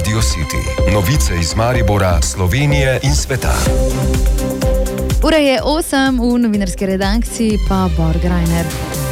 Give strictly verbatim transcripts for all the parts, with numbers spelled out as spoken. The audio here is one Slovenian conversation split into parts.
Radio City. Novice iz Maribora, Slovenije in sveta. Ura je osem, v novinarski redakciji pa Borg Reiner.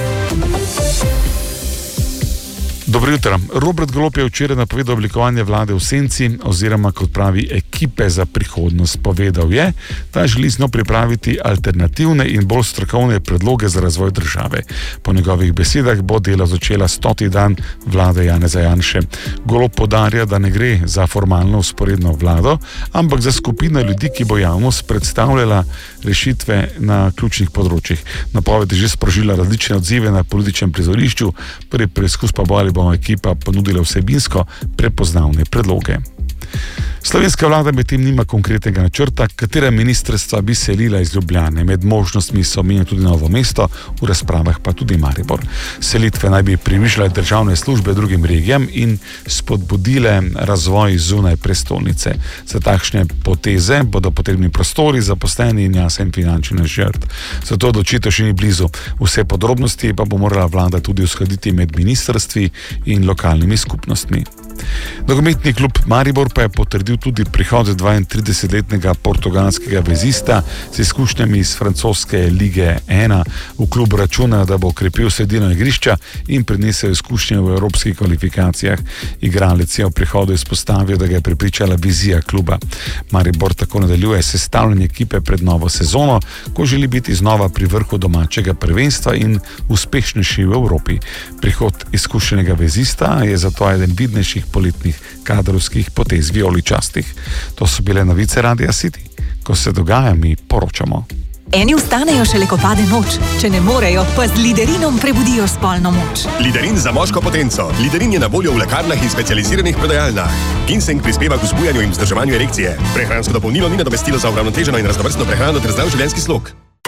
Dobro jutro. Robert Golob je včeraj napovedal oblikovanje vlade v senci oziroma, kot pravi, ekipe za prihodnost. Povedal je, da želi z njo pripraviti alternativne in bolj strokovne predloge za razvoj države. Po njegovih besedah bo delo začela stoti dan vlade Janeza Janše. Golob poudarja, da ne gre za formalno vzporedno vlado, ampak za skupino ljudi, ki bo javnost predstavljala rešitve na ključnih področjih. Napoved je že sprožila različne odzive na političnem prizorišču, prvi preizkus pa bo, ali bo ekipa ponudila vsebinsko prepoznavne predloge. Slovenska vlada medtem nima konkretnega načrta, katera ministrstva bi selila iz Ljubljane. Med možnostmi so omenjene tudi Novo mesto, v razpravah pa tudi Maribor. Selitve naj bi približale državne službe drugim regijam in spodbudile razvoj zunaj prestolnice. Za takšne poteze bodo potrebni prostori, zaposleni in jasen finančni načrt. Zato odločitev še ni blizu. Vse podrobnosti pa bo morala vlada tudi uskladiti med ministrstvi in lokalnimi skupnostmi. Nogometni klub Maribor pa je potrdil tudi prihod dvaintridesetletnega portugalskega vezista z izkušnjami iz francoske lige ena. V klubu računajo, da bo okrepil sredino igrišča in prinesel izkušnje v evropskih kvalifikacijah. Igralec je v prihodu izpostavil, da ga je prepričala vizija kluba. Maribor tako nadaljuje sestavljanje ekipe pred novo sezono, ko želi biti znova pri vrhu domačega prvenstva in uspešnejši v Evropi. Prihod izkušenega vezista je zato eden vidnejših poletnih kadrovskih potez vijoličastih. To so bile novice Radia City. Ko se dogaja, mi poročamo. Eni vstanejo šele, ko pade noč. Če ne morejo, pa z Liderinom prebudijo spolno moč. Liderin za moško potenco. Liderin je na voljo v lekarnah in specializiranih prodajalnah. Ginseng prispeva k vzbujanju in vzdrževanju erekcije. Prehransko dopolnilo ni nadomestilo za uravnoteženo in raznovrstno prehrano ter zdrav življenjski slog.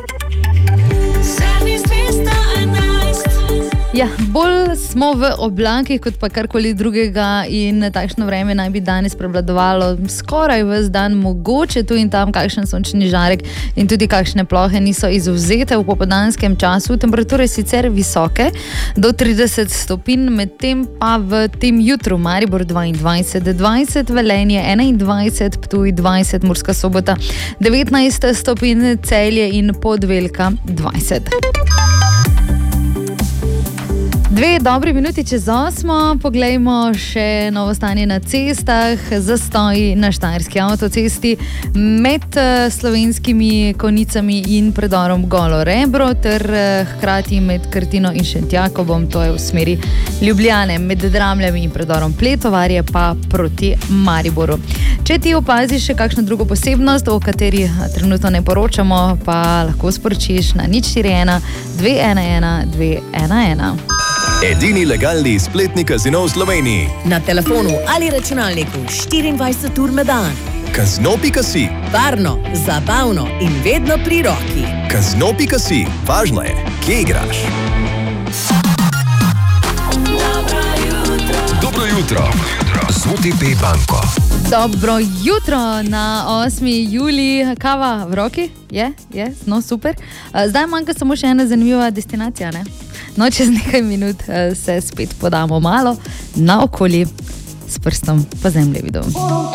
Ja, bolj smo v oblakih kot pa karkoli drugega in takšno vreme naj bi danes prevladovalo skoraj ves dan, mogoče tu in tam kakšen sončni žarek in tudi kakšne plohe niso izvzete v popoldanskem času. Temperature sicer visoke, do trideset stopinj, medtem pa v tem jutru Maribor dvaindvajset, dvajset Velenje, enaindvajset Ptuj, dvajset Murska Sobota, devetnajst stopinj Celje in Podvelka dvajset. Dve dobri minuti čez osmo, poglejmo še novo stanje na cestah. Zastoji na Štajerski avtocesti med slovenskimi konicami in predorom Golo Rebro ter hkrati med Krtino in Šentjakobom, to je v smeri Ljubljane, med Dramljami in predorom Pletovarje pa proti Mariboru. Če ti opaziš še kakšno drugo posebnost, o kateri trenutno ne poročamo, pa lahko sporočiš na nič štiri ena dve ena ena dve ena ena. Edini legalni spletni kazino v Sloveniji. Na telefonu ali računalniku štiriindvajset ur na dan. Kazino pika si. Varno, zabavno in vedno pri roki. Kazino pika si. Važno je, kje igraš. Dobro jutro. Z U T P banko. Dobro jutro na osmi julij. Kava v roki? Je, je, no super. Zdaj manjka samo še ena zanimiva destinacija, ne? No, čez nekaj minut se spet podamo malo naokoli s prstom po zemljevidu.